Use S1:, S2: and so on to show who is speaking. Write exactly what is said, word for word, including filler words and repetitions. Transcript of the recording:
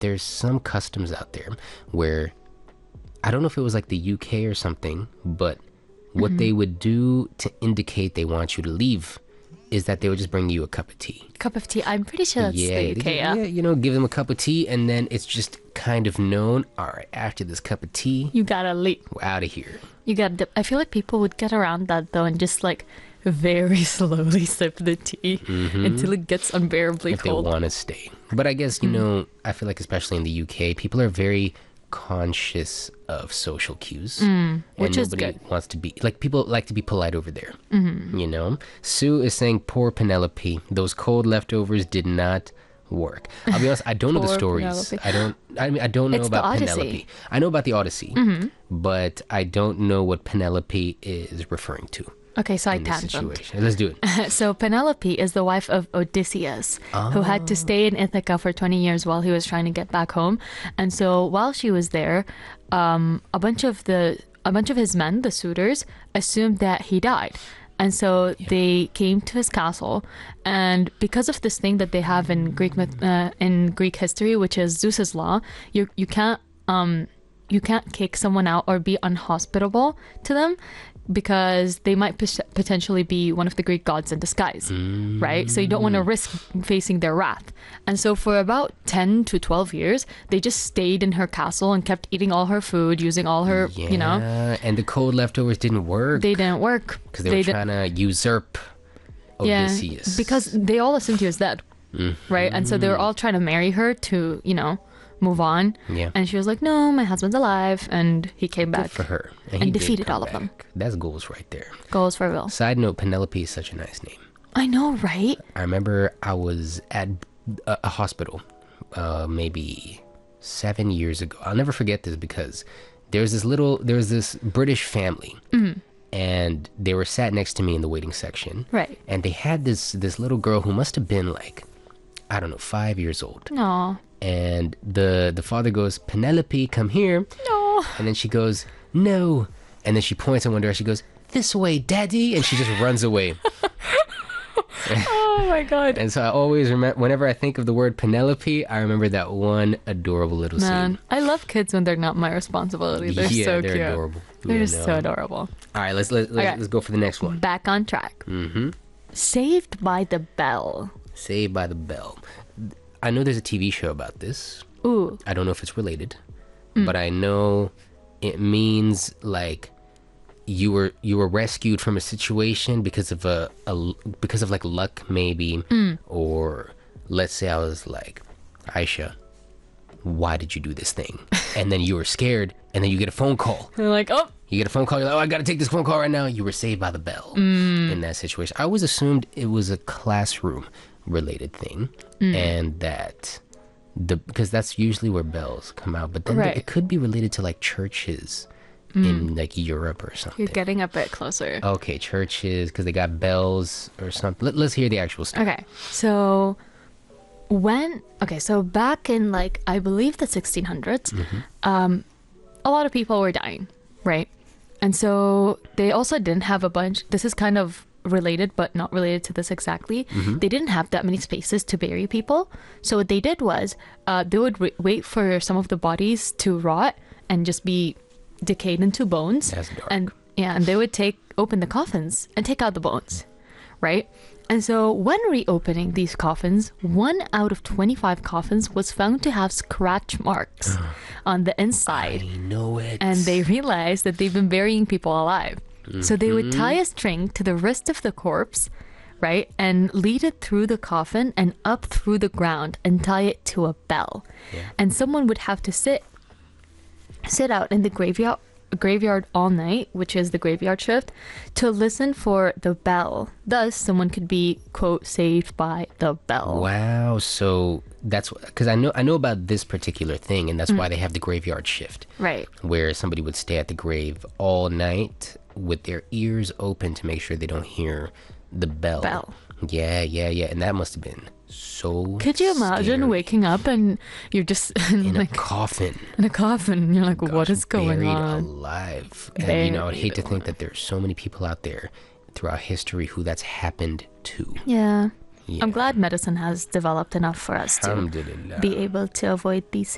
S1: there's some customs out there where I don't know if it was like the U K or something, but what mm-hmm. they would do to indicate they want you to leave is that they would just bring you a cup of tea.
S2: Cup of tea. I'm pretty sure that's
S1: yeah,
S2: the U K,
S1: just,
S2: yeah.
S1: yeah. You know, give them a cup of tea, and then it's just kind of known, all right, after this cup of tea,
S2: you gotta leave.
S1: We're out of here.
S2: You gotta dip. I feel like people would get around that, though, and just, like, very slowly sip the tea mm-hmm. until it gets unbearably
S1: if
S2: cold.
S1: If they want to stay. But I guess, you mm. know, I feel like especially in the U K, people are very conscious of social cues,
S2: mm, which
S1: and
S2: is
S1: nobody
S2: good.
S1: wants to be like people like to be polite over there.
S2: Mm-hmm.
S1: You know, Sue is saying, "Poor Penelope. Those cold leftovers did not work." I'll be honest, I don't know the stories.
S2: Penelope.
S1: I don't. I mean, I don't know
S2: it's
S1: about
S2: the
S1: Penelope. I know about the Odyssey,
S2: mm-hmm.
S1: but I don't know what Penelope is referring to.
S2: Okay, side
S1: in this
S2: tangent.
S1: Situation. Let's do it.
S2: So Penelope is the wife of Odysseus,
S1: oh.
S2: who had to stay in Ithaca for twenty years while he was trying to get back home. And so while she was there, um, a bunch of the a bunch of his men, the suitors, assumed that he died. And so yeah. they came to his castle, and because of this thing that they have in Greek myth, uh, in Greek history, which is Zeus's law, you you can't um you can't kick someone out or be unhospitable to them, because they might p- potentially be one of the Greek gods in disguise, mm. right? So you don't want to risk facing their wrath. And so for about ten to twelve years, they just stayed in her castle and kept eating all her food, using all her,
S1: yeah,
S2: you know.
S1: And the cold leftovers didn't work.
S2: They didn't work.
S1: Because they, they were trying to usurp Odysseus.
S2: Yeah, because they all assumed he was dead,
S1: mm-hmm.
S2: right? And so they were all trying to marry her to, you know, move on.
S1: Yeah.
S2: And she was like, no, my husband's alive. And he came back.
S1: Good for her.
S2: And, and defeated all
S1: back.
S2: of them.
S1: That's goals right there.
S2: Goals for real.
S1: Side note, Penelope is such a nice name.
S2: I know, right?
S1: I remember I was at a, a hospital uh, maybe seven years ago. I'll never forget this because there was this little, there was this British family.
S2: Mm-hmm.
S1: And they were sat next to me in the waiting section.
S2: Right.
S1: And they had this this little girl who must have been like, I don't know, five years old.
S2: Aww.
S1: And the the father goes, "Penelope, come here."
S2: No.
S1: And then she goes, "No." And then she points in one direction. She goes, "This way, Daddy." And she just runs away.
S2: Oh my God.
S1: And so I always remember, whenever I think of the word Penelope, I remember that one adorable little
S2: Man,
S1: scene.
S2: I love kids when they're not my responsibility. They're
S1: yeah,
S2: so
S1: they're
S2: cute.
S1: adorable.
S2: They're
S1: you
S2: just
S1: know.
S2: so adorable.
S1: All right, let's let's let's,
S2: Okay.
S1: let's go for the next one.
S2: Back on track.
S1: Mm-hmm.
S2: Saved by the Bell.
S1: Saved by the Bell. I know there's a T V show about this.
S2: Ooh.
S1: I don't know if it's related,
S2: Mm.
S1: but I know it means like you were you were rescued from a situation because of a, a because of like luck maybe,
S2: Mm.
S1: or let's say I was like, Aisha, why did you do this thing? And then you were scared, and then you get a phone call.
S2: They're like, oh.
S1: You get a phone call, you're like, oh, I gotta take this phone call right now. You were saved by the bell
S2: Mm.
S1: in that situation. I always assumed it was a classroom related thing,
S2: Mm.
S1: and that the because that's usually where bells come out, but then
S2: Right.
S1: it could be related to like churches
S2: Mm.
S1: in like Europe or something.
S2: You're getting a bit closer.
S1: Okay, churches, because they got bells or something. Let, let's hear the actual story.
S2: Okay, so when okay, so back in like I believe the sixteen hundreds,
S1: Mm-hmm.
S2: um, a lot of people were dying, right? And so they also didn't have a bunch. This is kind of related, but not related to this exactly.
S1: Mm-hmm.
S2: They didn't have that many spaces to bury people. So what they did was uh, they would re- wait for some of the bodies to rot and just be decayed into bones.
S1: That's dark.
S2: And yeah, and they would take open the coffins and take out the bones, right? And so when reopening these coffins, one out of twenty-five coffins was found to have scratch marks on the inside.
S1: I know it.
S2: And they realized that they've been burying people alive. Mm-hmm. So they would tie a string to the wrist of the corpse, right? And lead it through the coffin and up through the ground and tie it to a bell.
S1: Yeah.
S2: And someone would have to sit sit out in the graveyard graveyard all night, which is the graveyard shift, to listen for the bell. Thus, someone could be, quote, saved by the bell.
S1: Wow. So that's because I know I know about this particular thing, and that's mm. why they have the graveyard shift,
S2: right?
S1: Where somebody would stay at the grave all night with their ears open to make sure they don't hear the bell.
S2: Bell.
S1: Yeah, yeah, yeah. And that must have been so
S2: Could you imagine
S1: scary.
S2: waking up and you're just
S1: in
S2: like
S1: a coffin?
S2: In a coffin. And you're like,
S1: Gosh,
S2: what is going
S1: buried
S2: on?
S1: alive. And
S2: Buried
S1: you know, I'd hate to think
S2: alive.
S1: that there's so many people out there throughout history who that's happened to.
S2: Yeah.
S1: Yeah.
S2: I'm glad medicine has developed enough for us to
S1: Alhamdulillah.
S2: be able to avoid these